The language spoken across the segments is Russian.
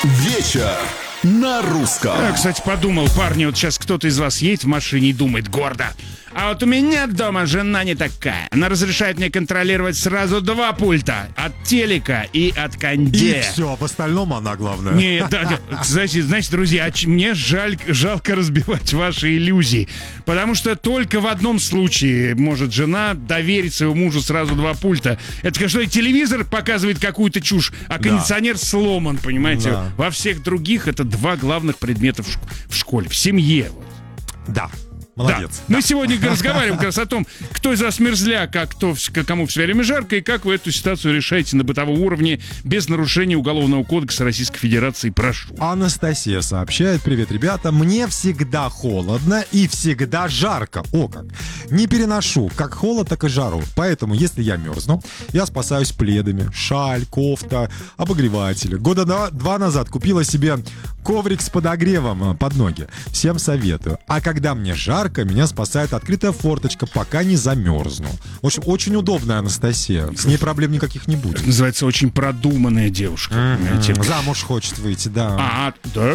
Вечер на русском. Я, кстати, подумал, парни, вот сейчас кто-то из вас едет в машине и думает гордо: а вот у меня дома жена не такая. Она разрешает мне контролировать сразу два пульта: от телека и от кондея. И все, в остальном она главное. Не, да, значит, друзья, мне жалко разбивать ваши иллюзии. Потому что только в одном случае может жена доверить своему мужу сразу два пульта. Это, конечно, телевизор показывает какую-то чушь, а кондиционер сломан, понимаете? Да. Во всех других это два главных предмета в школе, в семье. Вот. Да. Молодец. Да. Мы сегодня разговариваем как раз о том, кто из вас мерзляк, а кому все время жарко, и как вы эту ситуацию решаете на бытовом уровне без нарушения Уголовного кодекса Российской Федерации. Прошу. Анастасия сообщает: привет, ребята, мне всегда холодно и всегда жарко. О как! Не переношу как холод, так и жару. Поэтому, если я мерзну, я спасаюсь пледами, шаль, кофта, обогреватели. Года два назад купила себе коврик с подогревом под ноги. Всем советую. А когда мне жарко, меня спасает открытая форточка, пока не замерзну. В общем, очень удобная Анастасия. С ней проблем никаких не будет. Называется очень продуманная девушка. Замуж хочет выйти, да. Да?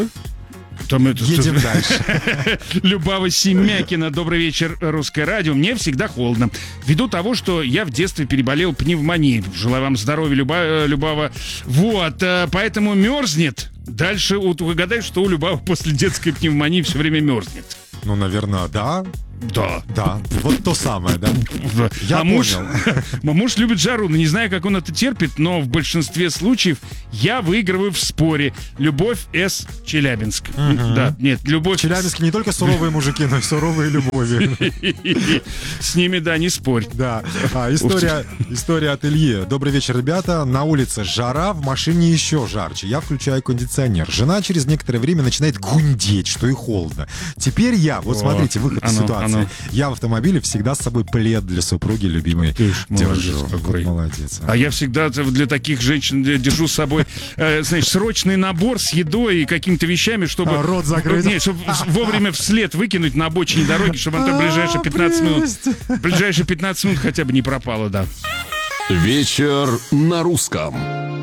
Едем дальше. Любава Семякина. Добрый вечер, Русское радио. Мне всегда холодно. Ввиду того, что я в детстве переболел пневмонией. Желаю вам здоровья, Любава. Вот, поэтому мерзнет. Дальше вот угадай, что у Любавы после детской пневмонии все время мерзнет. Ну, наверное, да. Да. Вот то самое, да. Я муж понял. любит жару, но не знаю, как он это терпит, но в большинстве случаев я выигрываю в споре. Любовь С. Челябинск. Да, нет, Любовь... В Челябинске не только суровые мужики, но и суровые любови. С ними, да, не спорь. Да. История от Ильи. Добрый вечер, ребята. На улице жара, в машине еще жарче. Я включаю кондиционер. Жена через некоторое время начинает гундеть, что и холодно. Теперь я, вот смотрите, выход из ситуации. Я в автомобиле всегда с собой плед для супруги любимой держу. Молодец. А я всегда для таких женщин держу с собой, знаешь, срочный набор с едой и какими-то вещами, чтобы... Рот закрыть. Нет, чтобы вовремя вслед выкинуть на обочине дороги, чтобы он там ближайшие 15 минут хотя бы не пропало, да. Вечер на русском.